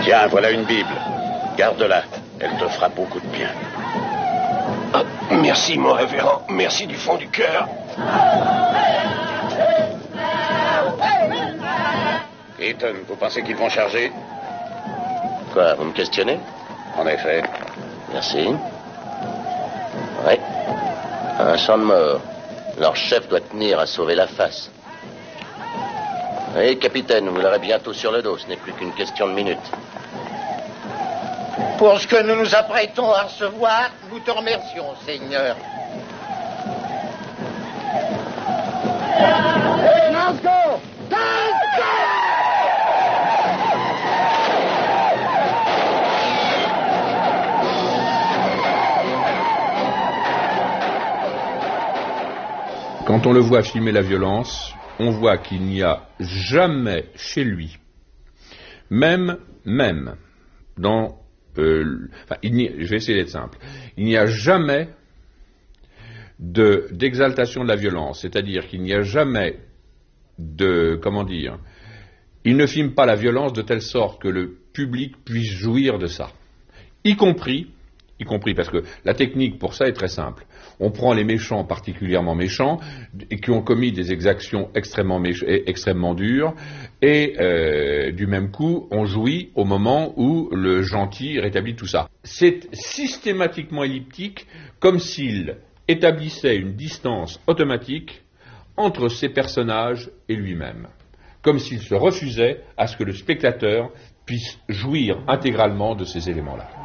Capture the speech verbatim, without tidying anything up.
Tiens, voilà une Bible. Garde-la. Elle te fera beaucoup de bien. Ah, merci, mon révérend. Merci du fond du cœur. Ethan, vous pensez qu'ils vont charger? Quoi, vous me questionnez? En effet. Merci. Ouais. Un champ de mort. Leur chef doit tenir à sauver la face. Oui, capitaine, vous l'aurez bientôt sur le dos. Ce n'est plus qu'une question de minutes. Pour ce que nous nous apprêtons à recevoir, nous te remercions, Seigneur. Let's go! Let's go! Quand on le voit filmer la violence, on voit qu'il n'y a jamais chez lui, même, même, dans, euh, enfin, il n'y, je vais essayer d'être simple, il n'y a jamais de, d'exaltation de la violence, c'est-à-dire qu'il n'y a jamais de, comment dire, il ne filme pas la violence de telle sorte que le public puisse jouir de ça, y compris, y compris parce que la technique pour ça est très simple. On prend les méchants particulièrement méchants et qui ont commis des exactions extrêmement, méch- extrêmement dures et euh, du même coup on jouit au moment où le gentil rétablit tout ça. C'est systématiquement elliptique, comme s'il établissait une distance automatique entre ses personnages et lui-même, comme s'il se refusait à ce que le spectateur puisse jouir intégralement de ces éléments-là.